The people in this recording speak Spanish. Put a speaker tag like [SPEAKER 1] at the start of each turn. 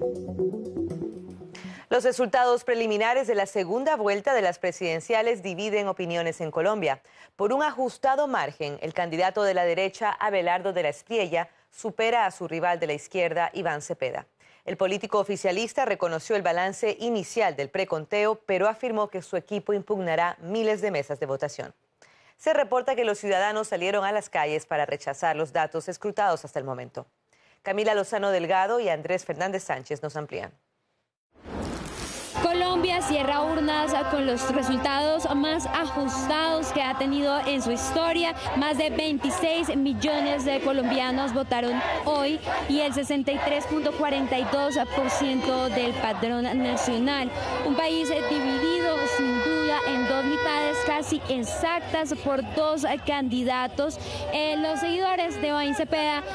[SPEAKER 1] Los resultados preliminares de la segunda vuelta de las presidenciales dividen opiniones en Colombia. Por un ajustado margen, el candidato de la derecha, Abelardo de la Espriella, supera a su rival de la izquierda, Iván Cepeda. El político oficialista reconoció el balance inicial del preconteo, pero afirmó que su equipo impugnará miles de mesas de votación. Se reporta que los ciudadanos salieron a las calles para rechazar los datos escrutados hasta el momento. Camila Lozano Delgado y Andrés Fernández Sánchez nos amplían.
[SPEAKER 2] Colombia cierra urnas con los resultados más ajustados que ha tenido en su historia. Más de 26 millones de colombianos votaron hoy y el 63.42% del padrón nacional. Un país dividido sin duda en dos mitades casi exactas por dos candidatos. Los seguidores de Iván Cepeda